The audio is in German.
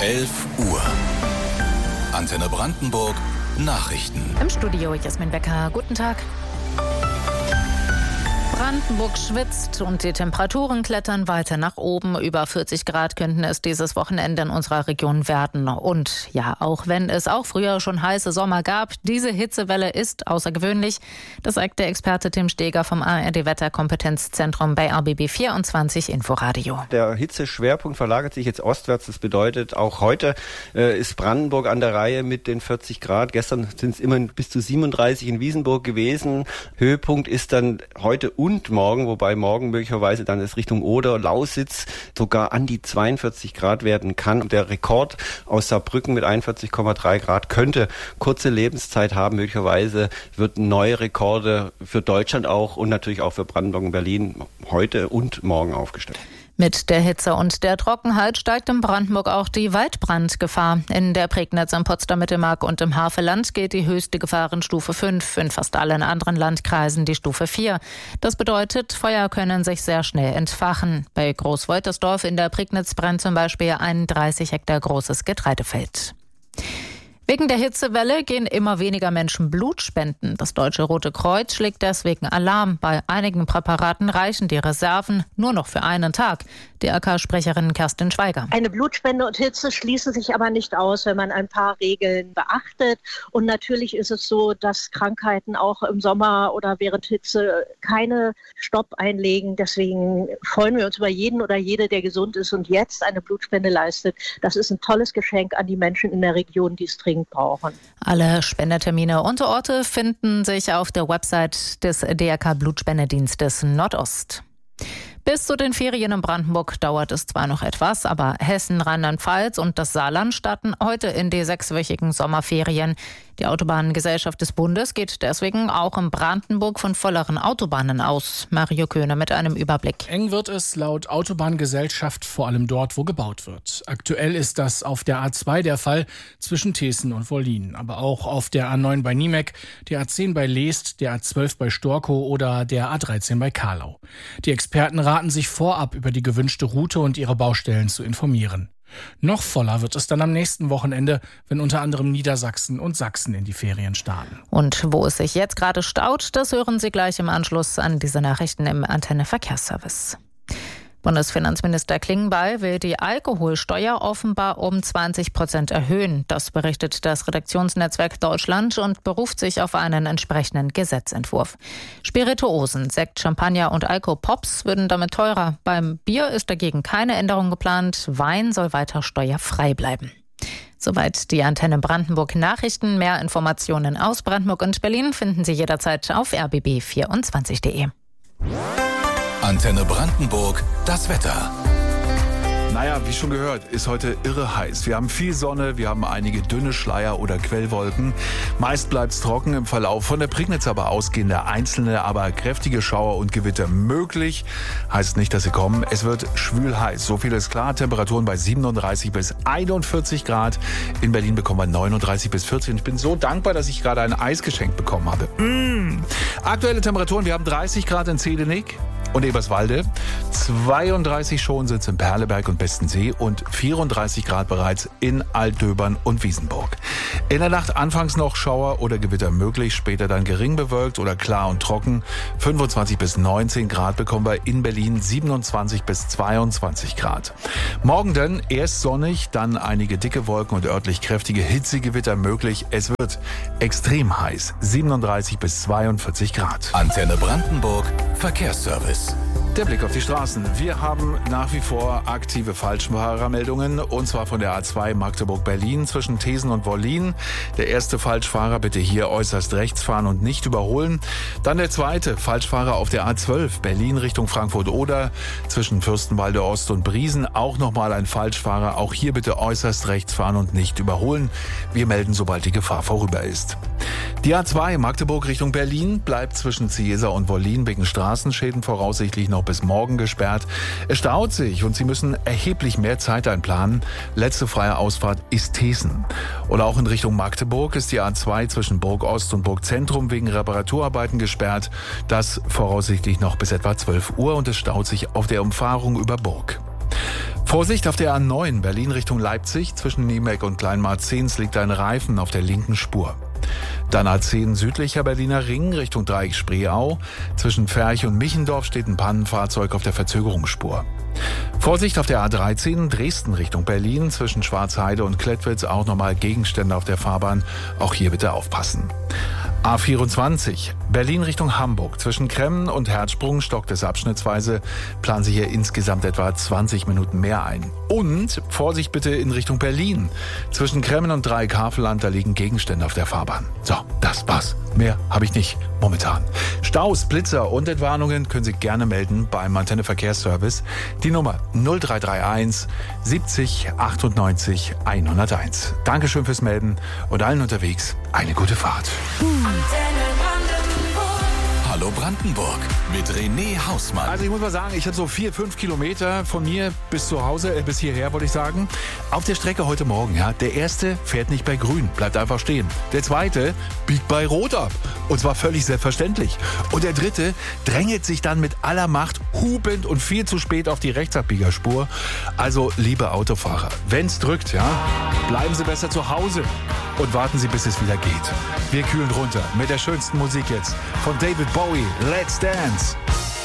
11 Uhr. Antenne Brandenburg Nachrichten. Im Studio Jasmin Becker. Guten Tag. Brandenburg schwitzt und die Temperaturen klettern weiter nach oben. Über 40 Grad könnten es dieses Wochenende in unserer Region werden. Und ja, auch wenn es auch früher schon heiße Sommer gab, diese Hitzewelle ist außergewöhnlich. Das sagt der Experte Tim Steger vom ARD-Wetterkompetenzzentrum bei RBB 24 Inforadio. Der Hitzeschwerpunkt verlagert sich jetzt ostwärts. Das bedeutet, auch heute ist Brandenburg an der Reihe mit den 40 Grad. Gestern sind es immerhin bis zu 37 in Wiesenburg gewesen. Höhepunkt ist dann heute und morgen, wobei morgen möglicherweise dann es Richtung Oder, Lausitz sogar an die 42 Grad werden kann. Der Rekord aus Saarbrücken mit 41,3 Grad könnte kurze Lebenszeit haben. Möglicherweise wird neue Rekorde für Deutschland auch und natürlich auch für Brandenburg und Berlin heute und morgen aufgestellt. Mit der Hitze und der Trockenheit steigt in Brandenburg auch die Waldbrandgefahr. In der Prignitz, am Potsdam-Mittelmark und im Havelland geht die höchste Gefahrenstufe 5. In fast allen anderen Landkreisen die Stufe 4. Das bedeutet, Feuer können sich sehr schnell entfachen. Bei Großwoltersdorf in der Prignitz brennt zum Beispiel ein 30 Hektar großes Getreidefeld. Wegen der Hitzewelle gehen immer weniger Menschen Blut spenden. Das Deutsche Rote Kreuz schlägt deswegen Alarm. Bei einigen Präparaten reichen die Reserven nur noch für einen Tag. DRK-Sprecherin Kerstin Schweiger. Eine Blutspende und Hitze schließen sich aber nicht aus, wenn man ein paar Regeln beachtet. Und natürlich ist es so, dass Krankheiten auch im Sommer oder während Hitze keine Stopp einlegen. Deswegen freuen wir uns über jeden oder jede, der gesund ist und jetzt eine Blutspende leistet. Das ist ein tolles Geschenk an die Menschen in der Region, die es dringend brauchen. Alle Spendertermine und Orte finden sich auf der Website des DRK-Blutspendedienstes Nordost. Bis zu den Ferien in Brandenburg dauert es zwar noch etwas, aber Hessen, Rheinland-Pfalz und das Saarland starten heute in die 6-wöchigen Sommerferien. Die Autobahnengesellschaft des Bundes geht deswegen auch in Brandenburg von volleren Autobahnen aus. Mario Köhne mit einem Überblick. Eng wird es laut Autobahngesellschaft vor allem dort, wo gebaut wird. Aktuell ist das auf der A2 der Fall zwischen Teeßen und Wollin, aber auch auf der A9 bei Niemek, der A10 bei Leest, der A12 bei Storkow oder der A13 bei Karlau. Die Experten raten sich vorab über die gewünschte Route und ihre Baustellen zu informieren. Noch voller wird es dann am nächsten Wochenende, wenn unter anderem Niedersachsen und Sachsen in die Ferien starten. Und wo es sich jetzt gerade staut, das hören Sie gleich im Anschluss an diese Nachrichten im Antenne Verkehrsservice. Bundesfinanzminister Klingbeil will die Alkoholsteuer offenbar um 20% erhöhen. Das berichtet das Redaktionsnetzwerk Deutschland und beruft sich auf einen entsprechenden Gesetzentwurf. Spirituosen, Sekt, Champagner und Alkopops würden damit teurer. Beim Bier ist dagegen keine Änderung geplant. Wein soll weiter steuerfrei bleiben. Soweit die Antenne Brandenburg Nachrichten. Mehr Informationen aus Brandenburg und Berlin finden Sie jederzeit auf rbb24.de. Antenne Brandenburg, das Wetter. Naja, wie schon gehört, ist heute irre heiß. Wir haben viel Sonne, wir haben einige dünne Schleier oder Quellwolken. Meist bleibt's trocken im Verlauf. Von der Prignitz aber ausgehende einzelne, aber kräftige Schauer und Gewitter möglich. Heißt nicht, dass sie kommen. Es wird schwül heiß. So viel ist klar. Temperaturen bei 37 bis 41 Grad. In Berlin bekommen wir 39 bis 40. Ich bin so dankbar, dass ich gerade ein Eis geschenkt bekommen habe. Aktuelle Temperaturen, wir haben 30 Grad in Zedenick und Eberswalde, 32 Schonsitz in Perleberg und Bestensee und 34 Grad bereits in Altdöbern und Wiesenburg. In der Nacht anfangs noch Schauer oder Gewitter möglich, später dann gering bewölkt oder klar und trocken. 25 bis 19 Grad bekommen wir in Berlin, 27 bis 22 Grad. Morgen dann erst sonnig, dann einige dicke Wolken und örtlich kräftige Hitzegewitter möglich. Es wird extrem heiß, 37 bis 42 Grad. Antenne Brandenburg, Verkehrsservice. Der Blick auf die Straßen. Wir haben nach wie vor aktive Falschfahrermeldungen und zwar von der A2 Magdeburg-Berlin zwischen Teeßen und Wollin. Der erste Falschfahrer bitte hier äußerst rechts fahren und nicht überholen. Dann der zweite Falschfahrer auf der A12 Berlin Richtung Frankfurt-Oder zwischen Fürstenwalde Ost und Briesen. Auch nochmal ein Falschfahrer. Auch hier bitte äußerst rechts fahren und nicht überholen. Wir melden, sobald die Gefahr vorüber ist. Die A2 Magdeburg Richtung Berlin bleibt zwischen Ciesa und Wollin wegen Straßenschäden voraussichtlich noch bis morgen gesperrt. Es staut sich und Sie müssen erheblich mehr Zeit einplanen. Letzte freie Ausfahrt ist Teeßen. Und auch in Richtung Magdeburg ist die A2 zwischen Burg Ost und Burg Zentrum wegen Reparaturarbeiten gesperrt. Das voraussichtlich noch bis etwa 12 Uhr und es staut sich auf der Umfahrung über Burg. Vorsicht auf der A9 Berlin Richtung Leipzig. Zwischen Niemek und Kleinmarzens liegt ein Reifen auf der linken Spur. Dann A10 südlicher Berliner Ring Richtung Dreieck Spreeau. Zwischen Ferch und Michendorf steht ein Pannenfahrzeug auf der Verzögerungsspur. Vorsicht auf der A13 Dresden Richtung Berlin. Zwischen Schwarzheide und Klettwitz auch nochmal Gegenstände auf der Fahrbahn. Auch hier bitte aufpassen. A24 Berlin Richtung Hamburg. Zwischen Kremmen und Herzsprung stockt es abschnittsweise. Planen Sie hier insgesamt etwa 20 Minuten mehr ein. Und Vorsicht bitte in Richtung Berlin. Zwischen Kremmen und Dreieck-Havelland, da liegen Gegenstände auf der Fahrbahn. So, das war's. Mehr habe ich nicht momentan. Staus, Blitzer und Entwarnungen können Sie gerne melden beim Antenne Verkehrsservice. Die Nummer 0331 70 98 101. Dankeschön fürs Melden und allen unterwegs eine gute Fahrt. Hallo Brandenburg mit René Hausmann. Also ich muss mal sagen, ich habe so 4-5 Kilometer von mir bis zu Hause, bis hierher wollte ich sagen. Auf der Strecke heute Morgen, ja, der erste fährt nicht bei Grün, bleibt einfach stehen. Der zweite biegt bei Rot ab. Und zwar völlig selbstverständlich. Und der dritte drängelt sich dann mit aller Macht hupend und viel zu spät auf die Rechtsabbiegerspur. Also, liebe Autofahrer, wenn's drückt, ja, bleiben Sie besser zu Hause und warten Sie, bis es wieder geht. Wir kühlen runter mit der schönsten Musik jetzt von David Bowie. Let's Dance.